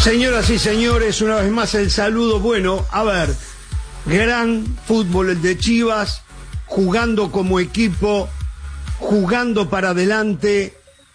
Señoras y señores, una vez más el saludo. Bueno, a ver, gran fútbol el de Chivas, jugando como equipo, jugando para adelante,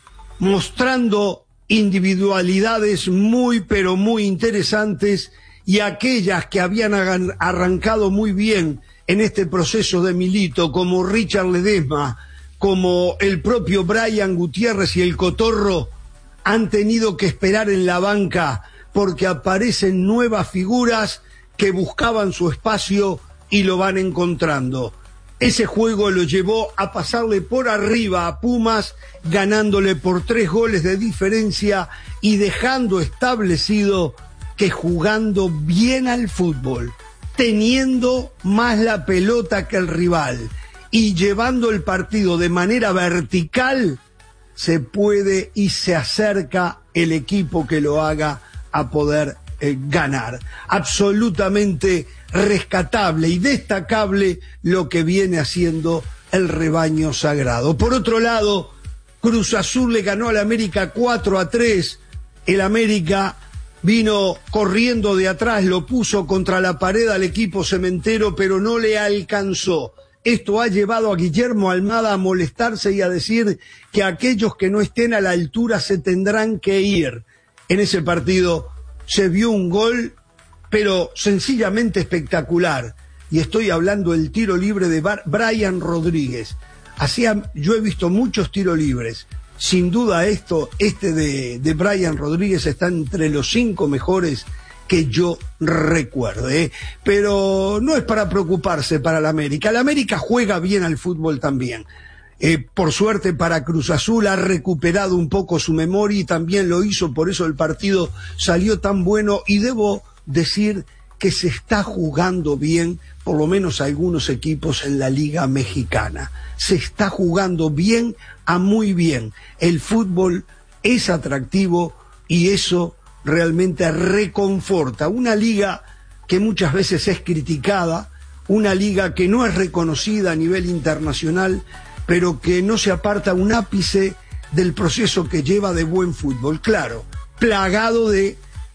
mostrando individualidades muy, pero muy interesantes, y aquellas que habían arrancado muy bien en este proceso de Milito, como Richard Ledesma, como el propio Brian Gutiérrez y el Cotorro, han tenido que esperar en la banca porque aparecen nuevas figuras que buscaban su espacio y lo van encontrando. Ese juego lo llevó a pasarle por arriba a Pumas, ganándole por 3 goles de diferencia y dejando establecido que jugando bien al fútbol, teniendo más la pelota que el rival y llevando el partido de manera vertical, se puede y se acerca el equipo que lo haga a poder ganar. Absolutamente rescatable y destacable lo que viene haciendo el rebaño sagrado. Por otro lado, Cruz Azul le ganó al América 4-3. El América vino corriendo de atrás, lo puso contra la pared al equipo cementero, pero no le alcanzó. Esto ha llevado a Guillermo Almada a molestarse y a decir que aquellos que no estén a la altura se tendrán que ir. En ese partido se vio un gol, pero sencillamente espectacular. Y estoy hablando del tiro libre de Brian Rodríguez. Yo he visto muchos tiros libres. Sin duda este de Brian Rodríguez está entre los 5 mejores que yo recuerdo, pero no es para preocuparse para el América. El América juega bien al fútbol también. Por suerte para Cruz Azul ha recuperado un poco su memoria y también lo hizo, por eso el partido salió tan bueno, y debo decir que se está jugando bien, por lo menos algunos equipos en la Liga Mexicana. Se está jugando bien a muy bien. El fútbol es atractivo y eso realmente reconforta. Una liga que muchas veces es criticada, una liga que no es reconocida a nivel internacional, pero que no se aparta un ápice del proceso que lleva de buen fútbol. Claro, plagado de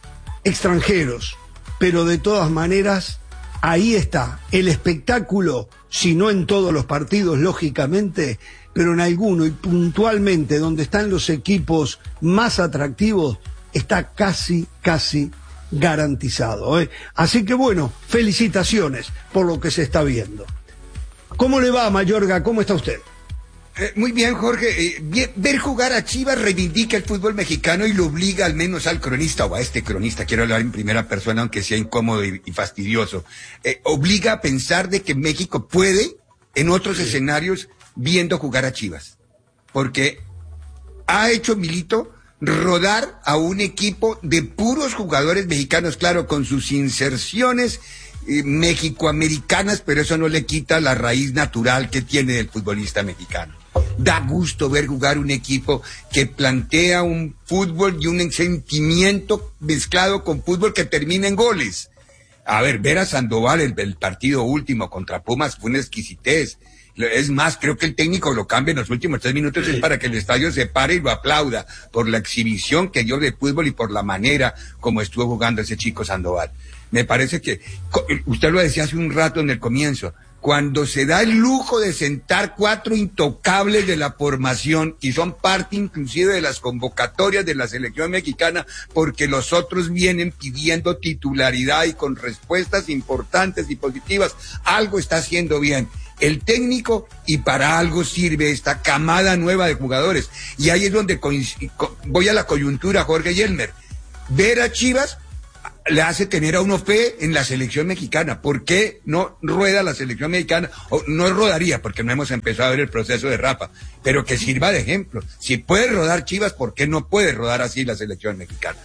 extranjeros, pero de todas maneras, ahí está el espectáculo, si no en todos los partidos, lógicamente, pero en alguno y puntualmente donde están los equipos más atractivos, está casi garantizado. Así que bueno, felicitaciones por lo que se está viendo. ¿Cómo le va, Mayorga? ¿Cómo está usted? Muy bien, Jorge. Ver jugar a Chivas reivindica el fútbol mexicano y lo obliga al menos al cronista, o a este cronista, quiero hablar en primera persona, aunque sea incómodo y fastidioso, obliga a pensar de que México puede, en otros escenarios, viendo jugar a Chivas. Porque ha hecho Milito rodar a un equipo de puros jugadores mexicanos, claro, con sus inserciones mexicoamericanas, pero eso no le quita la raíz natural que tiene el futbolista mexicano. Da gusto ver jugar un equipo que plantea un fútbol y un sentimiento mezclado con fútbol que termina en goles. A ver a Sandoval, el partido último contra Pumas fue una exquisitez. Es más, creo que el técnico lo cambia en los últimos 3 minutos, es para que el estadio se pare y lo aplauda por la exhibición que dio de fútbol y por la manera como estuvo jugando ese chico Sandoval. Me parece que, usted lo decía hace un rato en el comienzo, cuando se da el lujo de sentar 4 intocables de la formación y son parte inclusive de las convocatorias de la selección mexicana, porque los otros vienen pidiendo titularidad y con respuestas importantes y positivas, algo está haciendo bien el técnico y para algo sirve esta camada nueva de jugadores. Y ahí es donde voy a la coyuntura, Jorge Yelmer. Ver a Chivas le hace tener a uno fe en la selección mexicana. ¿Por qué no rueda la selección mexicana? O no rodaría, porque no hemos empezado a ver el proceso de Rafa, pero que sirva de ejemplo. Si puede rodar Chivas, ¿por qué no puede rodar así la selección mexicana?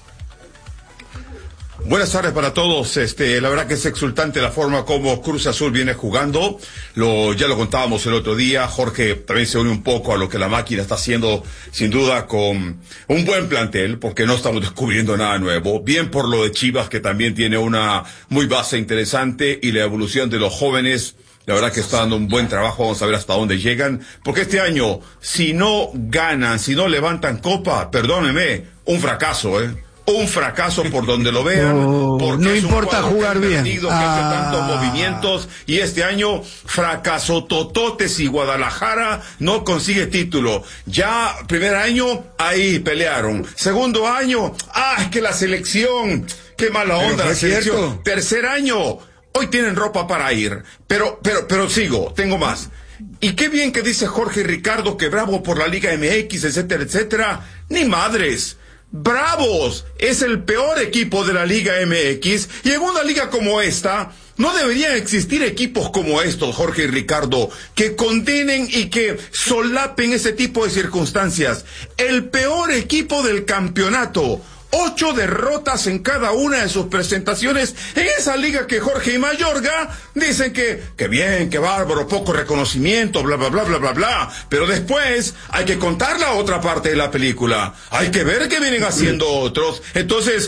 Buenas tardes para todos. La verdad que es exultante la forma como Cruz Azul viene jugando. Ya lo contábamos el otro día. Jorge también se une un poco a lo que la máquina está haciendo, sin duda, con un buen plantel, porque no estamos descubriendo nada nuevo. Bien por lo de Chivas, que también tiene una muy base interesante, y la evolución de los jóvenes. La verdad que está dando un buen trabajo. Vamos a ver hasta dónde llegan, porque este año, si no ganan, si no levantan copa, perdónenme, un fracaso, un fracaso por donde lo vean, porque no importa jugar bien, que hace tantos movimientos, y este año fracaso tototes y Guadalajara no consigue título. Ya primer año ahí pelearon, segundo año, es que la selección, qué mala onda la selección, cierto. Tercer año, hoy tienen ropa para ir, pero sigo, tengo más. Y qué bien que dice Jorge Ricardo que bravo por la Liga MX, etcétera, etcétera. Ni madres. Bravos es el peor equipo de la Liga MX, y en una liga como esta no deberían existir equipos como estos, Jorge y Ricardo, que condenen y que solapen ese tipo de circunstancias. El peor equipo del campeonato. 8 derrotas en cada una de sus presentaciones en esa liga que Jorge y Mayorga dicen que bien, que bárbaro, poco reconocimiento, bla, bla, bla, bla, bla, bla. Pero después hay que contar la otra parte de la película. Hay que ver qué vienen haciendo otros. Entonces,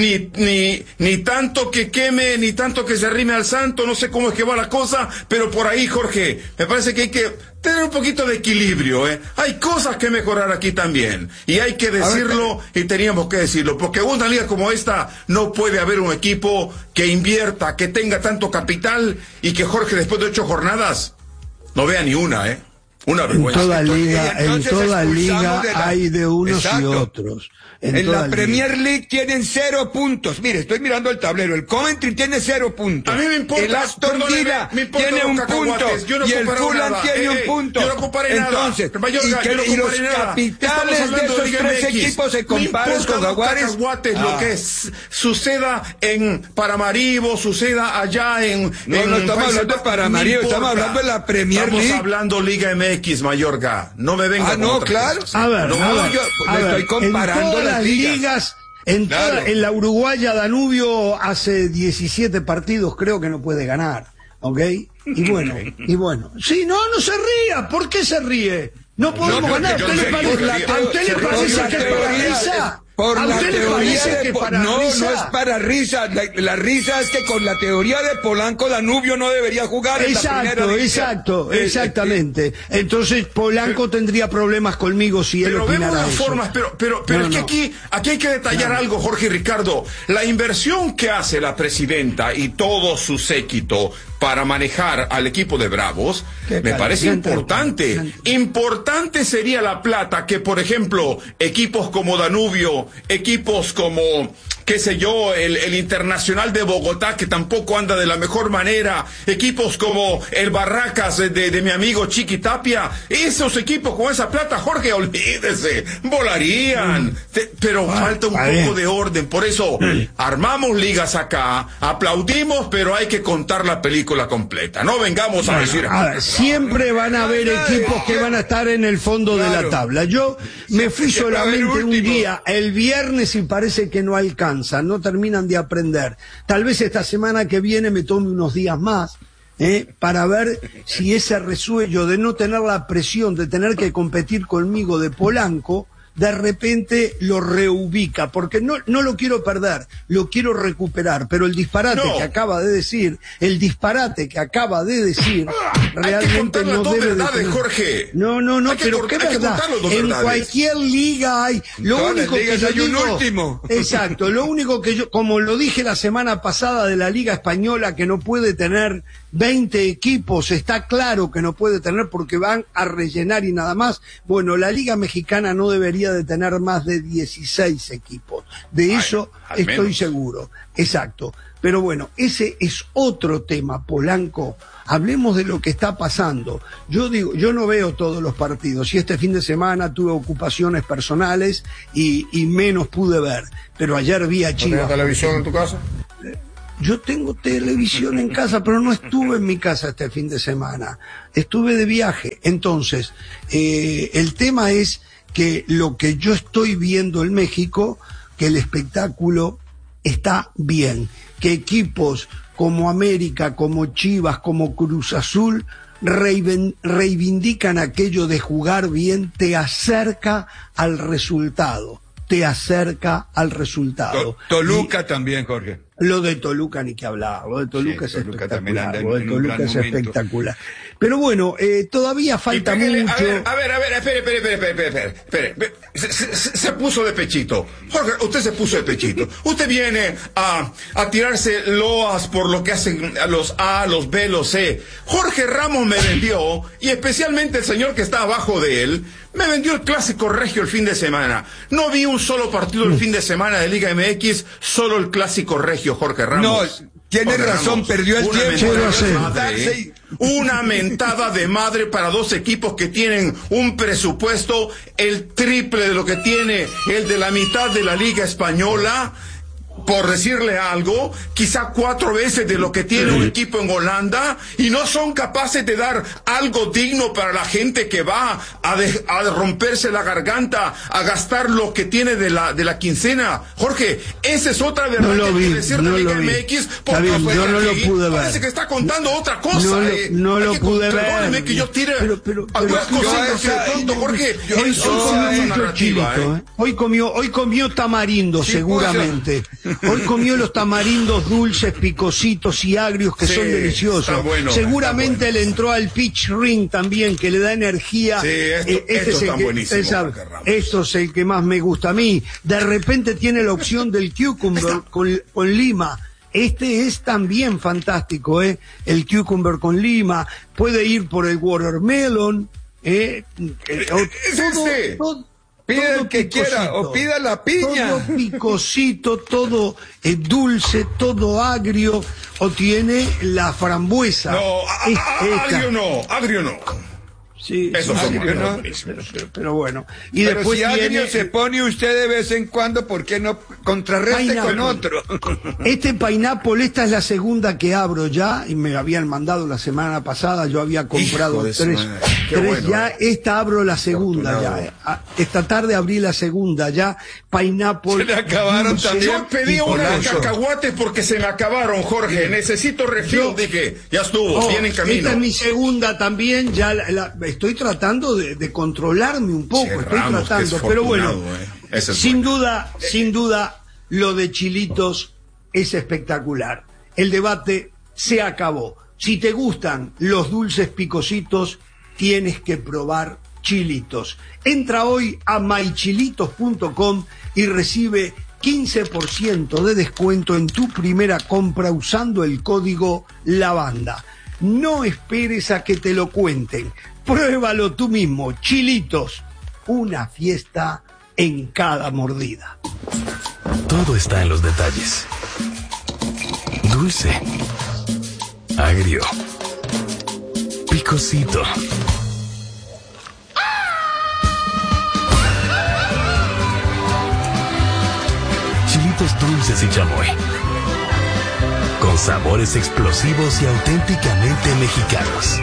ni tanto que queme, ni tanto que se arrime al santo, no sé cómo es que va la cosa, pero por ahí, Jorge, me parece que hay que tener un poquito de equilibrio, ¿eh? Hay cosas que mejorar aquí también, y hay que decirlo, y teníamos que decirlo, porque en una liga como esta no puede haber un equipo que invierta, que tenga tanto capital, y que Jorge después de 8 jornadas no vea ni una, ¿eh? Una vergüenza. En toda liga hay de unos y otros. En la Premier League tienen 0 puntos. Mire, estoy mirando el tablero. El Coventry tiene 0 puntos. A mí me importa. El Aston Villa tiene un punto. Y el Fulham tiene un punto. Yo no comparé nada. Entonces, y los capitales de esos 3 equipos se comparan con Jaguares. Lo que suceda en Paramaribo, suceda allá en... No estamos hablando de Paramaribo, estamos hablando de la Premier League. Estamos hablando Liga MX, Mayorga. No me venga con otra claro. cosa. A ver, yo estoy comparando las ligas. En la Uruguaya Danubio hace 17 partidos creo que no puede ganar, ¿ok? Y bueno. Sí, no se ría. ¿Por qué se ríe? No podemos ganar. ¿A usted le parece que es para risa? Por la teoría de no es para risa. La risa es que con la teoría de Polanco Danubio no debería jugar en la primera división. Exactamente. Entonces Polanco tendría problemas conmigo si él opinara eso. Formas, pero es que aquí hay que detallar algo, Jorge y Ricardo. La inversión que hace la presidenta y todo su séquito para manejar al equipo de Bravos me parece importante. Importante sería la plata que, por ejemplo, equipos como Danubio, equipos como, qué sé yo, el Internacional de Bogotá, que tampoco anda de la mejor manera, equipos como el Barracas de mi amigo Chiqui Tapia, esos equipos con esa plata, Jorge, olvídese, volarían. Pero falta un poco de orden. Por eso armamos ligas acá, aplaudimos, pero hay que contar la película completa. No vengamos a decir... siempre van a haber equipos que van a estar en el fondo de la tabla. Yo me fui solamente un día, el viernes, y parece que no alcanzan, no terminan de aprender. Tal vez esta semana que viene me tome unos días más, para ver si ese resuello de no tener la presión de tener que competir conmigo de Polanco de repente lo reubica, porque no lo quiero perder, lo quiero recuperar, pero el disparate que acaba de decir, realmente no debe de tener... Jorge. No, pero qué verdad, en cualquier liga hay, lo único que yo digo, exacto, lo único que yo, como lo dije la semana pasada de la Liga Española, que no puede tener 20 equipos, está claro que no puede tener porque van a rellenar y nada más. Bueno, la Liga Mexicana no debería de tener más de 16 equipos. De eso estoy seguro. Exacto. Pero bueno, ese es otro tema, Polanco. Hablemos de lo que está pasando. Yo digo, yo no veo todos los partidos y este fin de semana tuve ocupaciones personales y menos pude ver. Pero ayer vi a Chivas. ¿No tienes televisión en tu casa? Yo tengo televisión en casa, pero no estuve en mi casa este fin de semana. Estuve de viaje. Entonces, el tema es que lo que yo estoy viendo en México, que el espectáculo está bien. Que equipos como América, como Chivas, como Cruz Azul, reivindican aquello de jugar bien, te acerca al resultado. Toluca también, Jorge. Lo de Toluca ni que hablar, lo de Toluca es espectacular, lo de Toluca es espectacular. Pero bueno, todavía falta mucho. A ver, espere. Se puso de pechito. Jorge, usted se puso de pechito. Usted viene a tirarse loas por lo que hacen los A, los B, los C. Jorge Ramos me vendió, y especialmente el señor que está abajo de él, me vendió el clásico regio el fin de semana. No vi un solo partido el fin de semana de Liga MX, solo el clásico regio, Jorge Ramos. No, tiene razón, perdió el tiempo. Una mentada de madre para dos equipos que tienen un presupuesto el triple de lo que tiene el de la mitad de la Liga Española. Por decirle algo, quizá 4 veces de lo que tiene un equipo en Holanda, y no son capaces de dar algo digno para la gente que va a romperse la garganta, a gastar lo que tiene de la quincena. Jorge, esa es otra verdad que hay que decir de Liga MX, porque yo no lo pude ver. Parece que está contando otra cosa. No lo pude ver. Perdóneme que yo tire algunas cositas de pronto, Jorge. Hoy comió tamarindo, seguramente. Hoy comió los tamarindos dulces, picositos y agrios que son deliciosos. Bueno, seguramente le entró al pitch ring también, que le da energía. Sí, esto está buenísimo. Esto es el que más me gusta a mí. De repente tiene la opción del cucumber con lima. Este es también fantástico, el cucumber con lima. Puede ir por el watermelon. Pida el que quiera, o pida la piña. Todo picosito, todo dulce, todo agrio, o tiene la frambuesa. No, agrio no. Sí, eso sí, son ¿no? Pero bueno. Y pero después si agrio viene, se pone usted de vez en cuando, ¿por qué no contrarreste con otro? Este pineapple, esta es la segunda que abro ya, y me habían mandado la semana pasada, yo había comprado tres bueno, ya, esta abro la segunda ya. Esta tarde abrí la segunda ya, pineapple. Se le acabaron dulce, también. Yo pedí unos cacahuates porque se me acabaron, Jorge. Necesito refill, dije. Ya estuvo, bien en camino. Esta es mi segunda también, ya estoy tratando de controlarme un poco, pero bueno, sin duda, lo de Chilitos es espectacular. El debate se acabó. Si te gustan los dulces picositos, tienes que probar Chilitos. Entra hoy a mychilitos.com y recibe 15% de descuento en tu primera compra usando el código LAVANDA. No esperes a que te lo cuenten. Pruébalo tú mismo. Chilitos, una fiesta en cada mordida. Todo está en los detalles. Dulce, agrio, picosito. Chilitos dulces y chamoy. Con sabores explosivos y auténticamente mexicanos.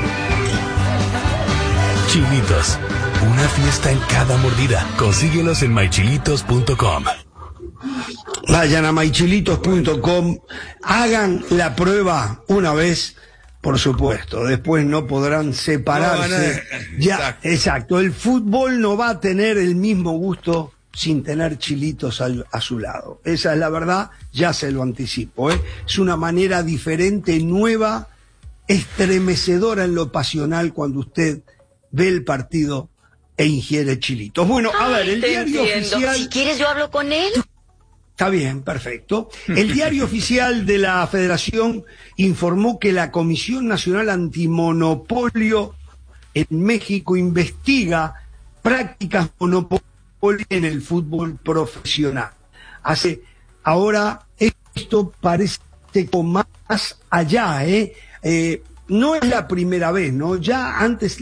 Chilitos, una fiesta en cada mordida. Consíguelos en mychilitos.com. Vayan a mychilitos.com, hagan la prueba una vez, por supuesto, después no podrán separarse. Ya, exacto, el fútbol no va a tener el mismo gusto sin tener Chilitos a su lado. Esa es la verdad, ya se lo anticipo, Es una manera diferente, nueva, estremecedora en lo pasional cuando usted ve el partido e ingiere Chilitos. Bueno, a ver, el diario oficial... Si quieres yo hablo con él. Está bien, perfecto. El diario oficial de la Federación informó que la Comisión Nacional Antimonopolio en México investiga prácticas monopolio en el fútbol profesional. Ahora esto parece más allá, no es la primera vez, ¿no? Ya antes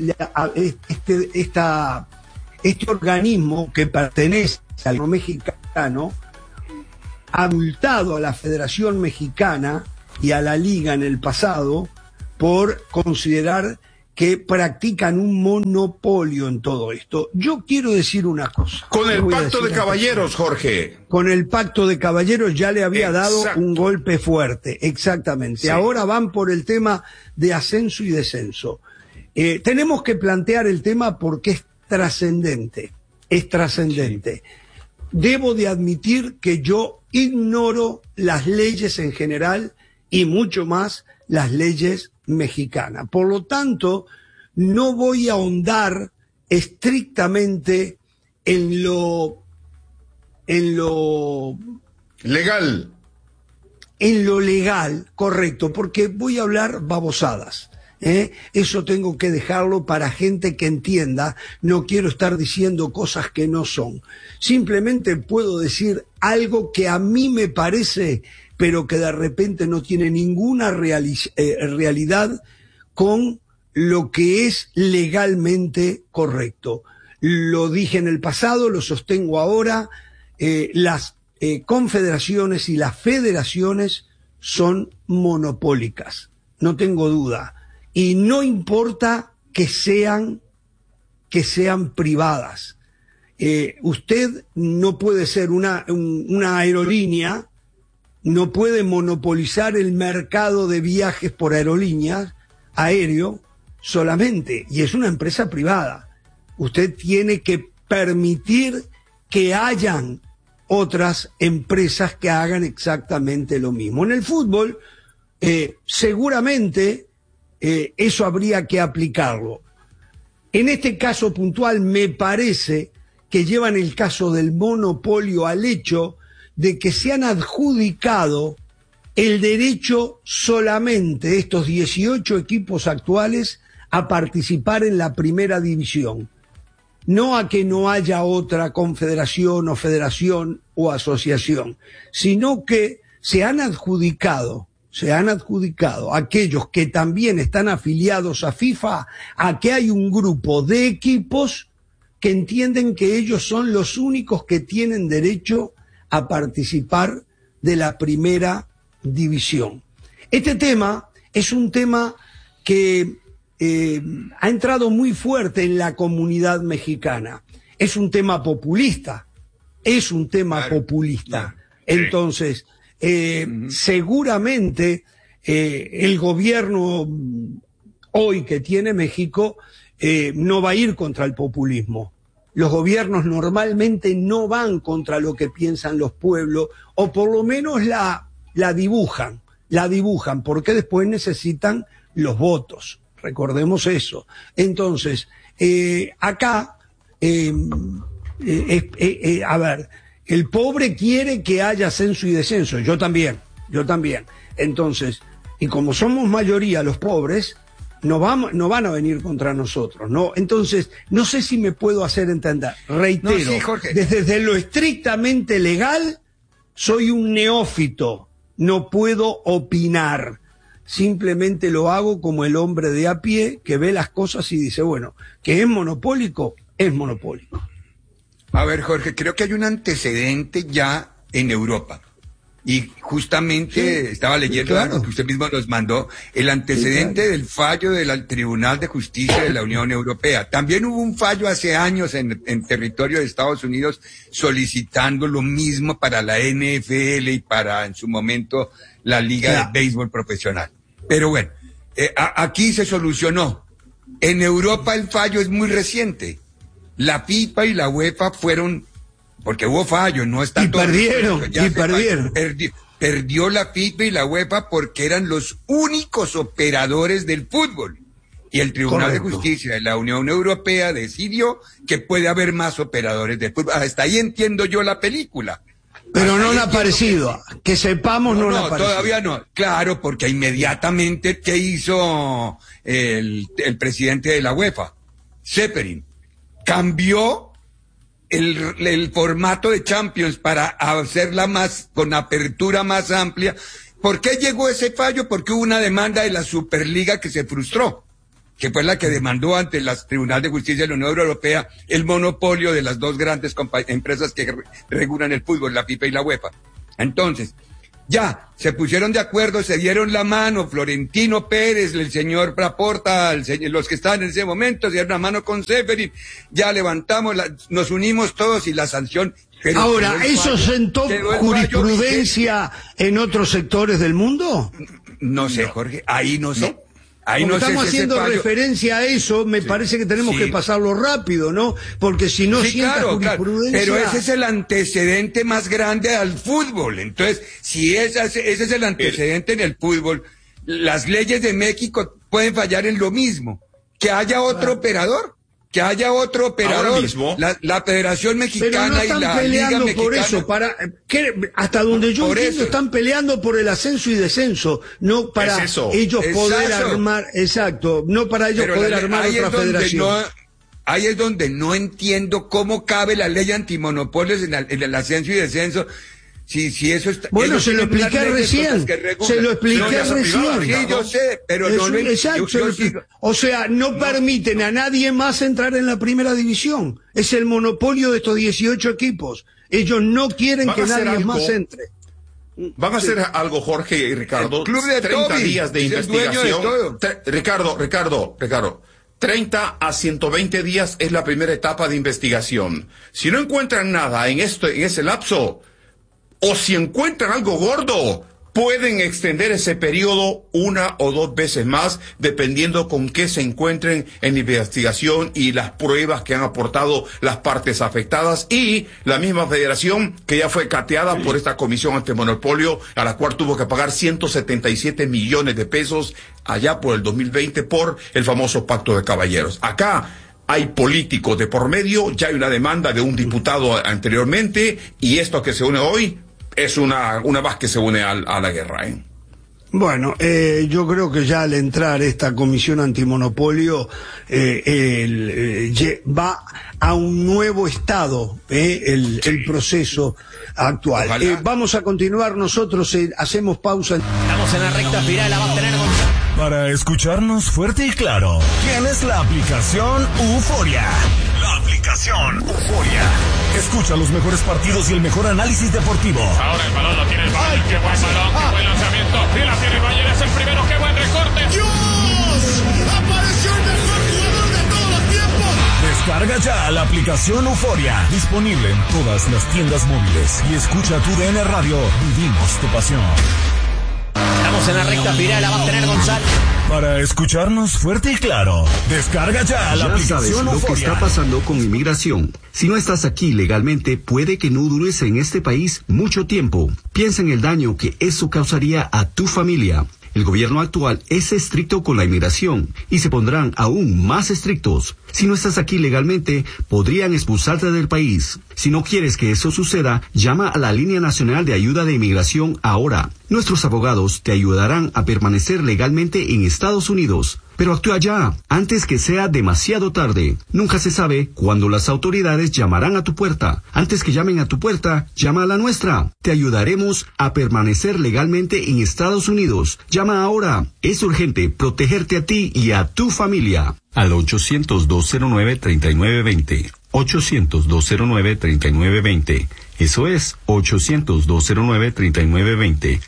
este organismo que pertenece al gobierno mexicano ha multado a la Federación Mexicana y a la Liga en el pasado por considerar que practican un monopolio en todo esto. Yo quiero decir una cosa. Con el pacto de caballeros, Jorge. Con el pacto de caballeros ya le había dado un golpe fuerte, exactamente. Sí. Ahora van por el tema de ascenso y descenso. Tenemos que plantear el tema porque es trascendente, Sí. Debo de admitir que yo ignoro las leyes en general y mucho más las leyes mexicanas. Por lo tanto, no voy a ahondar estrictamente en lo Legal. En lo legal, correcto, porque voy a hablar babosadas. Eso tengo que dejarlo para gente que entienda. No quiero estar diciendo cosas que no son. Simplemente puedo decir algo que a mí me parece, pero que de repente no tiene ninguna realidad con lo que es legalmente correcto. Lo dije en el pasado, lo sostengo ahora. Las confederaciones y las federaciones son monopólicas, no tengo duda, y no importa que sean privadas. Usted no puede ser una aerolínea, no puede monopolizar el mercado de viajes por aerolíneas aéreo solamente, y es una empresa privada. Usted tiene que permitir que hayan otras empresas que hagan exactamente lo mismo. En el fútbol, seguramente eso habría que aplicarlo. En este caso puntual, me parece que llevan el caso del monopolio al hecho de que se han adjudicado el derecho solamente, estos 18 equipos actuales, a participar en la primera división. No a que no haya otra confederación o federación o asociación, sino que se han adjudicado aquellos que también están afiliados a FIFA, a que hay un grupo de equipos que entienden que ellos son los únicos que tienen derecho a participar de la primera división. Este tema es un tema que ha entrado muy fuerte en la comunidad mexicana. Es un tema populista, Claro. Entonces, seguramente el gobierno hoy que tiene México no va a ir contra el populismo. Los gobiernos normalmente no van contra lo que piensan los pueblos, o por lo menos la dibujan, porque después necesitan los votos. Recordemos eso. Entonces, acá, a ver, el pobre quiere que haya ascenso y descenso, yo también. Entonces, y como somos mayoría los pobres, no van a venir contra nosotros, ¿no? Entonces, no sé si me puedo hacer entender. Reitero, No, sí, Jorge. desde lo estrictamente legal, soy un neófito, no puedo opinar. Simplemente lo hago como el hombre de a pie que ve las cosas y dice, bueno, que es monopólico, es monopólico. A ver, Jorge, creo que hay un antecedente ya en Europa. Y justamente estaba leyendo algo que usted mismo nos mandó, el antecedente del fallo del Tribunal de Justicia de la Unión Europea. También hubo un fallo hace años en territorio de Estados Unidos solicitando lo mismo para la NFL y para, en su momento, la Liga de Béisbol Profesional. Pero bueno, aquí se solucionó. En Europa el fallo es muy reciente. La FIFA y la UEFA fueron, porque hubo fallo, no está todo. Perdieron. Perdió la FIFA y la UEFA porque eran los únicos operadores del fútbol. Y el Tribunal de Justicia de la Unión Europea decidió que puede haber más operadores del fútbol. Hasta ahí entiendo yo la película. Pero no le ha parecido, que sepamos no le ha parecido. Todavía no. Claro, porque inmediatamente, ¿qué hizo el presidente de la UEFA? Seferin. Cambió el formato de Champions para hacerla con apertura más amplia. ¿Por qué llegó ese fallo? Porque hubo una demanda de la Superliga que se frustró, que fue la que demandó ante el Tribunal de Justicia de la Unión Europea el monopolio de las dos grandes empresas que regulan el fútbol, la FIFA y la UEFA. Entonces, ya, se pusieron de acuerdo, se dieron la mano, Florentino Pérez, el señor Laporta, los que estaban en ese momento, se dieron la mano con Seferin, ya levantamos, nos unimos todos y la sanción. Pero ahora, ¿eso sentó jurisprudencia en otros sectores del mundo? No sé, Jorge, ahí no sé. Como no estamos haciendo referencia a eso, me parece que tenemos que pasarlo rápido, ¿no? Porque si no sienta jurisprudencia... Pero ese es el antecedente más grande al fútbol. Entonces, si ese es el antecedente en el fútbol, las leyes de México pueden fallar en lo mismo. que haya otro operador. Que haya otro operador. Ahora mismo, la Federación Mexicana pero no están y la peleando Liga por Mexicana. eso, hasta donde yo entiendo, están peleando por el ascenso y descenso, no para ellos poder armar, no para ellos pero poder armar otra federación. Ahí es donde no entiendo cómo cabe la ley antimonopolios en el ascenso y descenso. Si eso está... Bueno, se lo expliqué recién. Sí, yo sé, pero no lo exacto. O sea, no permiten a nadie más entrar en la primera división. Es el monopolio de estos 18 equipos. Ellos no quieren que nadie más entre. Van a hacer algo, Jorge y Ricardo. El club de 30 Toby, días de investigación. Ricardo. 30 a 120 días es la primera etapa de investigación. Si no encuentran nada en ese lapso, o si encuentran algo gordo, pueden extender ese periodo 1 o 2 veces más, dependiendo con qué se encuentren en la investigación y las pruebas que han aportado las partes afectadas y la misma federación que ya fue cateada por esta comisión antimonopolio, a la cual tuvo que pagar 177 millones de pesos allá por el 2020 por el famoso pacto de caballeros. Acá hay políticos de por medio, ya hay una demanda de un diputado anteriormente, y esto que se une hoy es una más que se une a la guerra, ¿eh? Bueno, yo creo que ya al entrar esta comisión antimonopolio va a un nuevo estado el proceso actual. Vamos a continuar nosotros, hacemos pausa. Estamos en la recta final, la va a tener Para escucharnos fuerte y claro, tienes la aplicación Euforia. La aplicación Euforia. Escucha los mejores partidos y el mejor análisis deportivo. Ahora el balón lo tiene el Bayern. ¡Qué buen balón! ¡Qué buen lanzamiento! Y la tiene el Bayern, es el primero. ¡Qué buen recorte! ¡Dios! ¡Apareció el mejor jugador de todos los tiempos! Descarga ya la aplicación Euforia. Disponible en todas las tiendas móviles. Y escucha tu DN Radio. Vivimos tu pasión. Estamos en la recta final, la va a tener Gonzalo. Para escucharnos fuerte y claro, descarga ya la aplicación sabes lo Euforia. que está pasando con inmigración. Si no estás aquí legalmente, puede que no dures en este país mucho tiempo. Piensa en el daño que eso causaría a tu familia. El gobierno actual es estricto con la inmigración y se pondrán aún más estrictos. Si no estás aquí legalmente, podrían expulsarte del país. Si no quieres que eso suceda, llama a la Línea Nacional de Ayuda de Inmigración ahora. Nuestros abogados te ayudarán a permanecer legalmente en Estados Unidos. Pero actúa ya, antes que sea demasiado tarde. Nunca se sabe cuándo las autoridades llamarán a tu puerta. Antes que llamen a tu puerta, llama a la nuestra. Te ayudaremos a permanecer legalmente en Estados Unidos. Llama ahora. Es urgente protegerte a ti y a tu familia. Al 800-209-3920. 800-209-3920. Eso es 800-209-3920.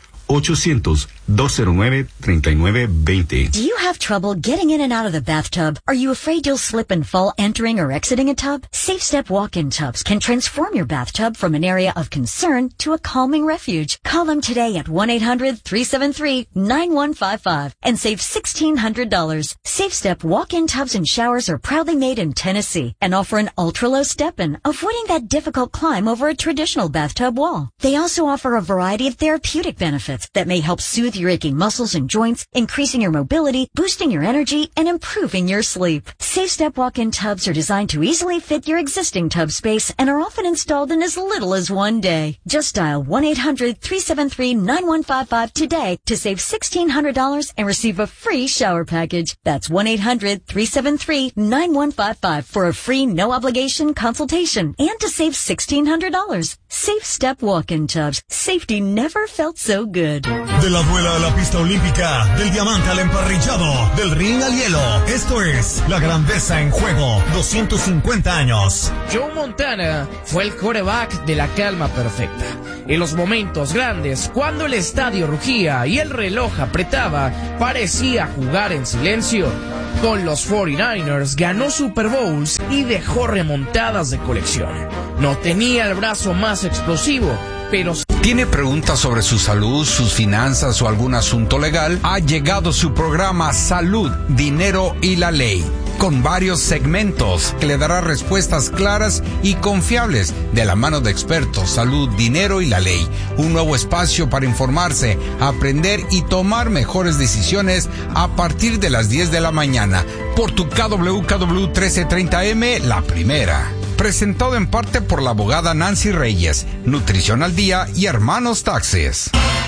800-209-3920. Do you have trouble getting in and out of the bathtub? Are you afraid you'll slip and fall entering or exiting a tub? Safe Step walk-in tubs can transform your bathtub from an area of concern to a calming refuge. Call them today at 1-800-373-9155 and save $1,600. Safe Step walk-in tubs and showers are proudly made in Tennessee and offer an ultra-low step-in, avoiding that difficult climb over a traditional bathtub wall. They also offer a variety of therapeutic benefits that may help soothe your aching muscles and joints, increasing your mobility, boosting your energy, and improving your sleep. Safe Step walk-in tubs are designed to easily fit your existing tub space and are often installed in as little as one day. Just dial 1-800-373-9155 today to save $1,600 and receive a free shower package. That's 1-800-373-9155 for a free no-obligation consultation and to save $1,600. Safe Step walk-in tubs. Safety never felt so good. De la duela a la pista olímpica, del diamante al emparrillado, del ring al hielo. Esto es La Grandeza en Juego, 250 años. Joe Montana fue el quarterback de la calma perfecta. En los momentos grandes, cuando el estadio rugía y el reloj apretaba, parecía jugar en silencio. Con los 49ers ganó Super Bowls y dejó remontadas de colección. No tenía el brazo más explosivo, pero... ¿Tiene preguntas sobre su salud, sus finanzas o algún asunto legal? Ha llegado su programa Salud, Dinero y la Ley. con varios segmentos que le dará respuestas claras y confiables de la mano de expertos, salud, dinero y la ley. Un nuevo espacio para informarse, aprender y tomar mejores decisiones a partir de las 10 de la mañana por tu KWKW 1330M, La Primera. Presentado en parte por la abogada Nancy Reyes, Nutrición al Día y Hermanos Taxes.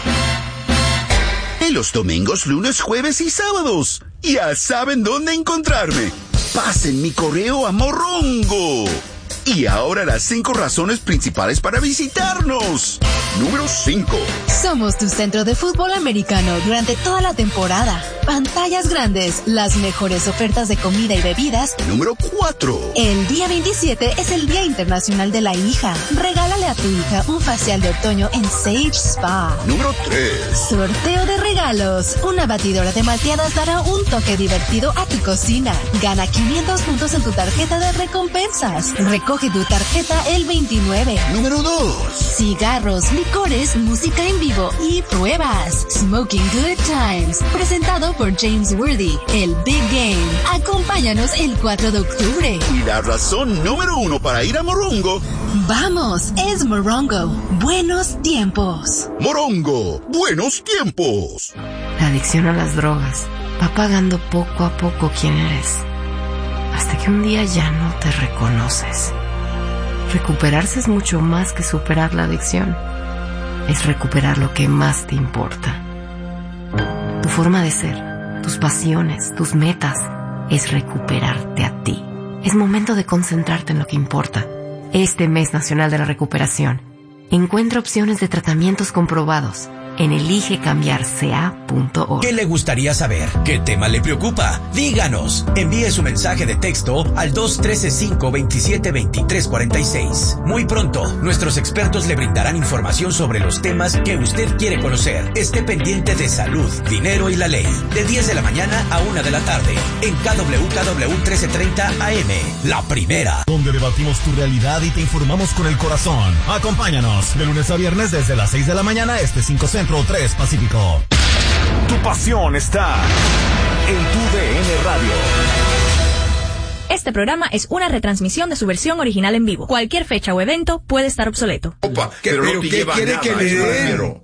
En los domingos, lunes, jueves y sábados. Ya saben dónde encontrarme. Pasen mi correo a Morongo. Y ahora las 5 razones principales para visitarnos. Número 5. Somos tu centro de fútbol americano durante toda la temporada. Pantallas grandes, las mejores ofertas de comida y bebidas. Número 4. El día 27 es el Día Internacional de la Hija. Regálale a tu hija un facial de otoño en Sage Spa. Número 3. Sorteo de regalos. Una batidora de malteadas dará un toque divertido a tu cocina. Gana 500 puntos en tu tarjeta de recompensas. Recoge tu tarjeta el 29. Número 2. Cigarros, licores, música en vivo y pruebas. Smoking Good Times. Presentado por James Worthy. El Big Game. Acompáñanos el 4 de octubre. Y la razón número 1 para ir a Morongo. Vamos, es Morongo. Buenos tiempos. Morongo, buenos tiempos. La adicción a las drogas va pagando poco a poco quién eres. Hasta que un día ya no te reconoces. Recuperarse es mucho más que superar la adicción. Es recuperar lo que más te importa. Tu forma de ser, tus pasiones, tus metas, es recuperarte a ti. Es momento de concentrarte en lo que importa. Este mes nacional de la recuperación, encuentra opciones de tratamientos comprobados en eligecambiarca.org. ¿Qué le gustaría saber? ¿Qué tema le preocupa? Díganos. Envíe su mensaje de texto al 213-527-2346. Muy pronto, nuestros expertos le brindarán información sobre los temas que usted quiere conocer. Esté pendiente de salud, dinero y la ley. De 10 de la mañana a 1 de la tarde. En KWKW 1330 AM. La Primera. Donde debatimos tu realidad y te informamos con el corazón. Acompáñanos de lunes a viernes desde las 6 de la mañana, 5 Centro, 3 Pacífico. Tu pasión está en tu DN Radio. Este programa es una retransmisión de su versión original en vivo. Cualquier fecha o evento puede estar obsoleto. Opa, pero no te lleva nada. ¿Qué quiere que le den?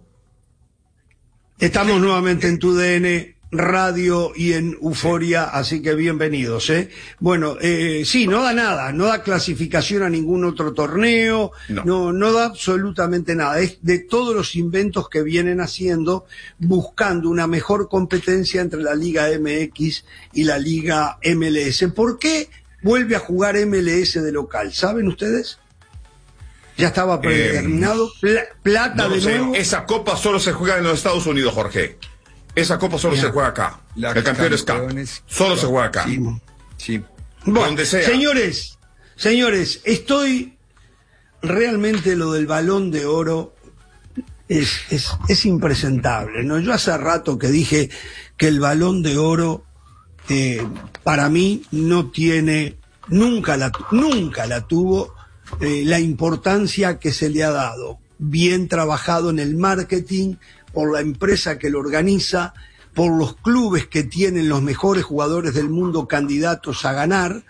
Estamos nuevamente en tu DN Radio y en Euforia, así que bienvenidos, Bueno, sí, no da nada, no da clasificación a ningún otro torneo, no da absolutamente nada. Es de todos los inventos que vienen haciendo, buscando una mejor competencia entre la Liga MX y la Liga MLS. ¿Por qué vuelve a jugar MLS de local? ¿Saben ustedes? Ya estaba predeterminado. Plata de nuevo. Esa copa solo se juega en los Estados Unidos, Jorge. Esa copa solo se juega acá. El campeón es Cup. Solo se juega acá. Sí. Bueno, donde sea. Señores, estoy realmente lo del Balón de Oro es impresentable, ¿no? Yo hace rato que dije que el Balón de Oro para mí no tiene, nunca la tuvo la importancia que se le ha dado. Bien trabajado en el marketing, por la empresa que lo organiza, por los clubes que tienen los mejores jugadores del mundo candidatos a ganar.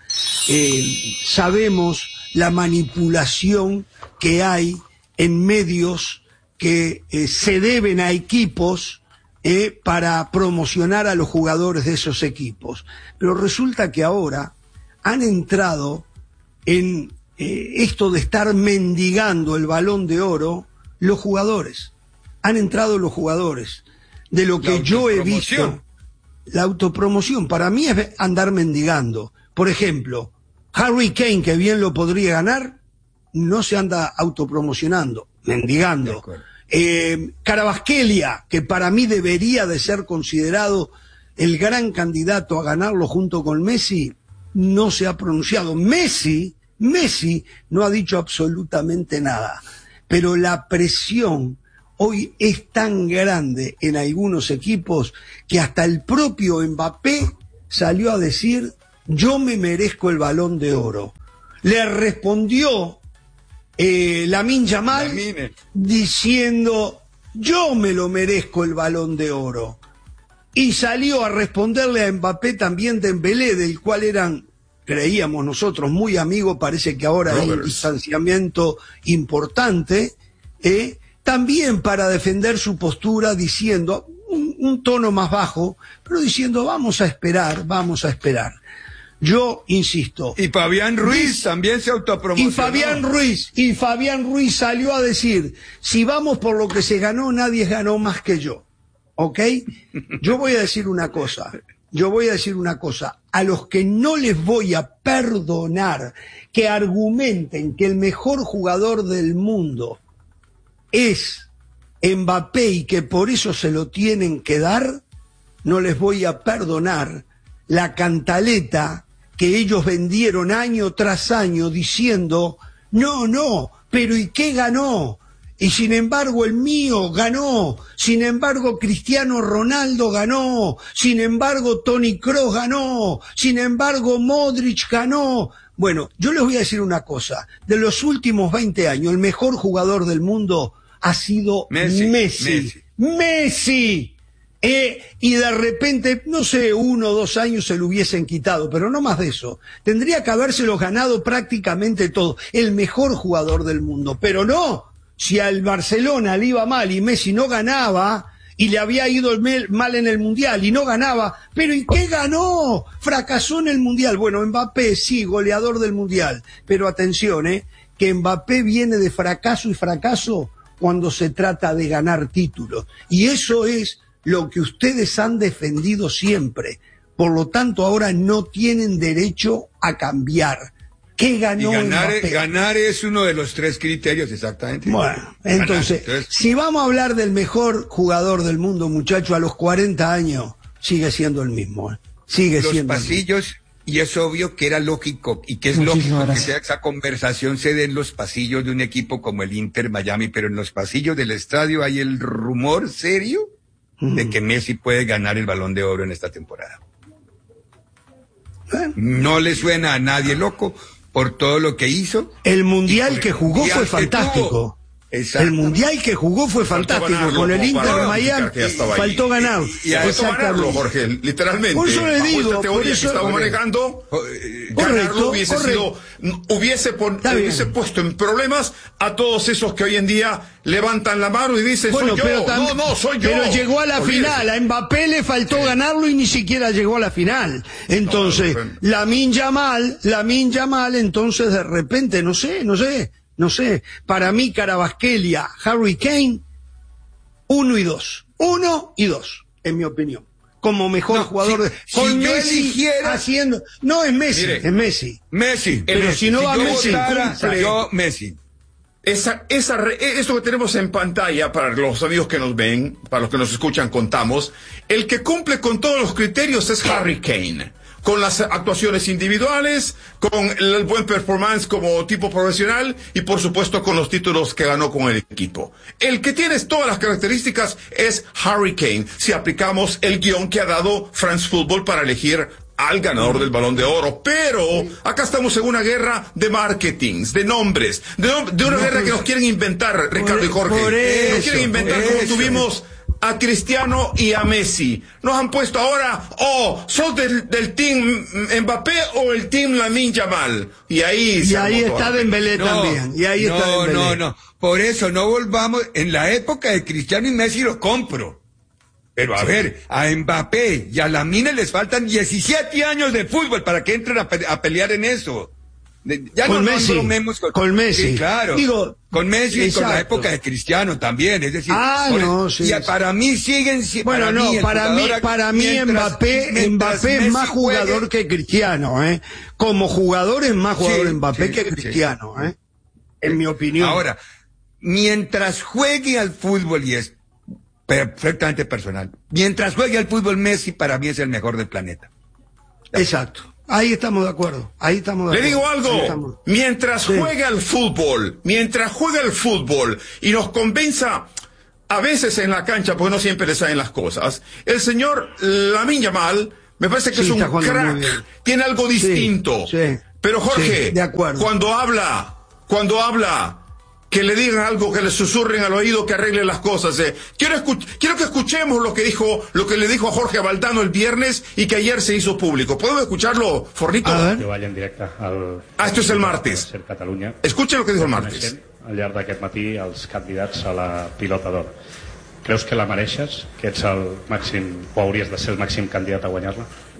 Sabemos la manipulación que hay en medios que se deben a equipos para promocionar a los jugadores de esos equipos. Pero resulta que ahora han entrado en esto de estar mendigando el Balón de Oro los jugadores. Han entrado los jugadores. De lo que yo he visto, la autopromoción, para mí es andar mendigando. Por ejemplo, Harry Kane, que bien lo podría ganar, no se anda autopromocionando, mendigando. Kvaratskhelia, que para mí debería de ser considerado el gran candidato a ganarlo junto con Messi, no se ha pronunciado. Messi no ha dicho absolutamente nada. Pero la presión hoy es tan grande en algunos equipos que hasta el propio Mbappé salió a decir: yo me merezco el Balón de Oro. Le respondió Lamine Yamal diciendo: yo me lo merezco el Balón de Oro. y salió a responderle a Mbappé también Dembélé, del cual eran, creíamos nosotros, muy amigos. Parece que ahora hay un distanciamiento importante, también para defender su postura, diciendo, un tono más bajo, pero diciendo, vamos a esperar. Yo insisto. Y Fabián Ruiz también se autopromocionó. Y Fabián Ruiz salió a decir, si vamos por lo que se ganó, nadie ganó más que yo. ¿Ok? Yo voy a decir una cosa. A los que no les voy a perdonar que argumenten que el mejor jugador del mundo es Mbappé y que por eso se lo tienen que dar, no les voy a perdonar la cantaleta que ellos vendieron año tras año diciendo, no, pero ¿y qué ganó? Y sin embargo el mío ganó, sin embargo Cristiano Ronaldo ganó, sin embargo Toni Kroos ganó, sin embargo Modric ganó. Bueno, yo les voy a decir una cosa, de los últimos 20 años el mejor jugador del mundo ha sido Messi. Y de repente, no sé, 1 o 2 años se lo hubiesen quitado, pero no más de eso. Tendría que habérselo ganado prácticamente todo, el mejor jugador del mundo, pero no. Si al Barcelona le iba mal y Messi no ganaba, y le había ido mal en el Mundial y no ganaba, pero ¿y qué ganó? Fracasó en el Mundial. Bueno, Mbappé sí, goleador del Mundial, pero atención, que Mbappé viene de fracaso y fracaso cuando se trata de ganar títulos. Y eso es lo que ustedes han defendido siempre. Por lo tanto, ahora no tienen derecho a cambiar. ¿Qué ganó Mbappé? Ganar es uno de los 3 criterios, exactamente. Bueno, entonces, si vamos a hablar del mejor jugador del mundo, muchacho, a los 40 años, sigue siendo el mismo. Los pasillos, y es obvio que era lógico, y que es lógico que esa conversación se dé en los pasillos de un equipo como el Inter Miami, pero en los pasillos del estadio hay el rumor serio de que Messi puede ganar el Balón de Oro en esta temporada. No le suena a nadie loco por todo lo que hizo. El mundial que jugó fue fantástico. El mundial que jugó fue fantástico. Con el Inter de Miami faltó ganar. Faltó ganarlo, Jorge, literalmente. Por eso le digo, esta teoría que estamos manejando, ganarlo hubiese puesto en problemas a todos esos que hoy en día levantan la mano y dicen, bueno, soy yo. Soy yo. Pero llegó a la final. A Mbappé le faltó ganarlo y ni siquiera llegó a la final. Entonces, Lamine Yamal, entonces de repente, no sé, para mí Kvaratskhelia, Harry Kane, 1 y 2, en mi opinión, como mejor jugador con Messi haciendo, no es Messi, mire, es Messi, pero si no va Messi, yo Messi. Esto que tenemos en pantalla para los amigos que nos ven, para los que nos escuchan, contamos, el que cumple con todos los criterios es Harry Kane. Con las actuaciones individuales, con el buen performance como tipo profesional y por supuesto con los títulos que ganó con el equipo. El que tiene todas las características es Harry Kane, si aplicamos el guión que ha dado France Football para elegir al ganador del Balón de Oro. Pero acá estamos en una guerra de marketings, de nombres, de una guerra que nos quieren inventar, Ricardo y Jorge. Nos quieren inventar como tuvimos a Cristiano y a Messi. Nos han puesto ahora, ¿sos del team Mbappé o el team Lamine Yamal? Y ahí está Dembélé también. No. Por eso no volvamos. En la época de Cristiano y Messi lo compro. Pero a ver, a Mbappé y a Lamine les faltan 17 años de fútbol para que entren a pelear en eso. Ya con Messi, con Messi. Sí, claro. Digo, con Messi y con la época de Cristiano también, es decir, para mí siguen para mí Mbappé es más jugador que Cristiano, como jugador es más jugador Mbappé que Cristiano, en mi opinión. Ahora, mientras juegue al fútbol, y es perfectamente personal, mientras juegue al fútbol, Messi para mí es el mejor del planeta. Exacto. Ahí estamos de acuerdo. Le digo algo, mientras juega el fútbol y nos convenza a veces en la cancha, porque no siempre le salen las cosas, el señor Lamine Yamal me parece que es un crack, tiene algo distinto. Pero Jorge, de acuerdo. cuando habla que le digan algo, que le susurren al oído, que arreglen las cosas. Quiero que escuchemos lo que le dijo a Jorge Valdano el viernes y que ayer se hizo público. ¿Podemos escucharlo, Fornito? Jo vaig en directe esto es el martes. Catalunya. Escuchen lo que dijo el martes. Al llarg d'aquest matí els candidats a la pilota d'or. Creus que la mereixes? Que ets el màxim, o hauries de ser el màxim candidat a guanyar-la?